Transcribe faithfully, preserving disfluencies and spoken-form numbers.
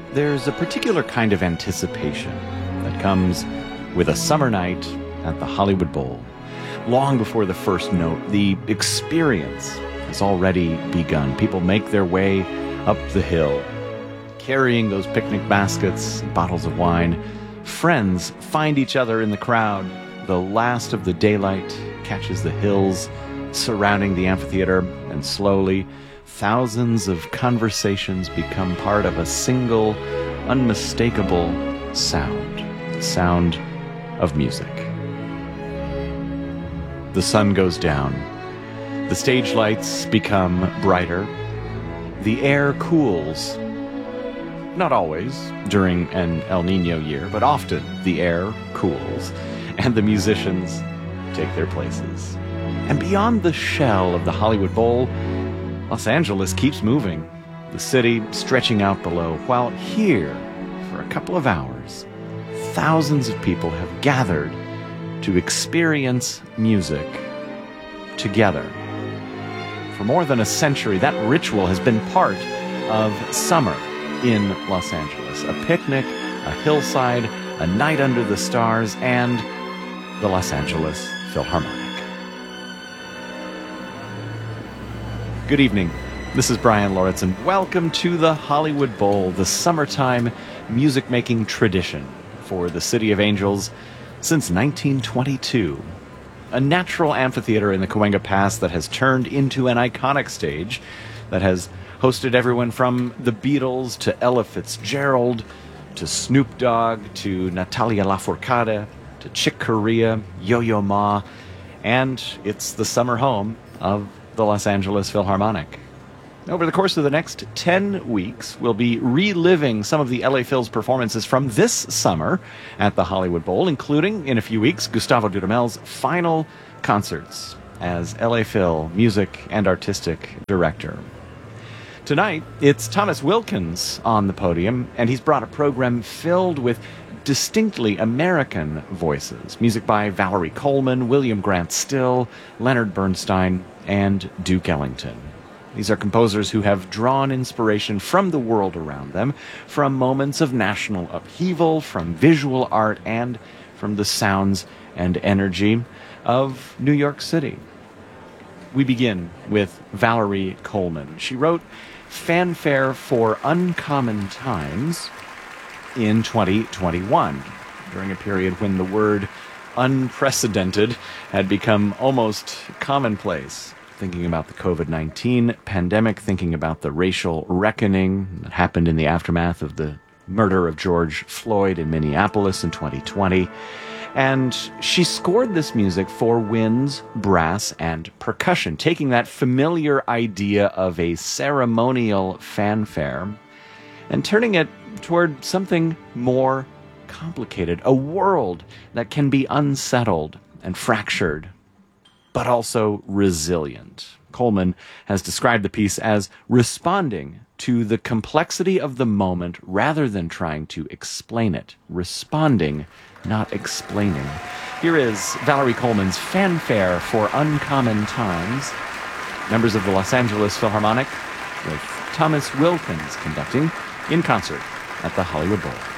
There's a particular kind of anticipation that comes with a summer night at the Hollywood Bowl. Long before the first note, the experience has already begun. People make their way up the hill, carrying those picnic baskets and bottles of wine. Friends find each other in the crowd. The last of the daylight catches the hills surrounding the amphitheater, and slowly, thousands of conversations become part of a single, unmistakable sound. The sound of music. The sun goes down. The stage lights become brighter. The air cools. Not always during an El Niño year, but often the air cools, and the musicians take their places. And beyond the shell of the Hollywood Bowl, Los Angeles keeps moving, the city stretching out below, while here, for a couple of hours, thousands of people have gathered to experience music together. For more than a century, that ritual has been part of summer in Los Angeles. A picnic, a hillside, a night under the stars, and the Los Angeles Philharmonic. Good evening. This is Brian Lauritsen. Welcome to the Hollywood Bowl, the summertime music-making tradition for the City of Angels since nineteen twenty-two. A natural amphitheater in the Cahuenga Pass that has turned into an iconic stage that has hosted everyone from the Beatles to Ella Fitzgerald to Snoop Dogg to Natalia Lafourcade to Chick Corea, Yo-Yo Ma, and it's the summer home of the Los Angeles Philharmonic. Over the course of the next ten weeks, we'll be reliving some of the L A Phil's performances from this summer at the Hollywood Bowl, including, in a few weeks, Gustavo Dudamel's final concerts as L A Phil Music and Artistic Director. Tonight, it's Thomas Wilkins on the podium, and he's brought a program filled with distinctly American voices. Music by Valerie Coleman, William Grant Still, Leonard Bernstein, and Duke Ellington. These are composers who have drawn inspiration from the world around them, from moments of national upheaval, from visual art, and from the sounds and energy of New York City. We begin with Valerie Coleman. She wrote Fanfare for Uncommon Times in twenty twenty-one, during a period when the word unprecedented had become almost commonplace. Thinking about the covid nineteen pandemic, thinking about the racial reckoning that happened in the aftermath of the murder of George Floyd in Minneapolis in twenty twenty. And she scored this music for winds, brass, and percussion, taking that familiar idea of a ceremonial fanfare and turning it toward something more complicated, a world that can be unsettled and fractured, but also resilient. Coleman has described the piece as responding to the complexity of the moment rather than trying to explain it. Responding, not explaining. Here is Valerie Coleman's Fanfare for Uncommon Times. Members of the Los Angeles Philharmonic with Thomas Wilkins conducting in concert at the Hollywood Bowl.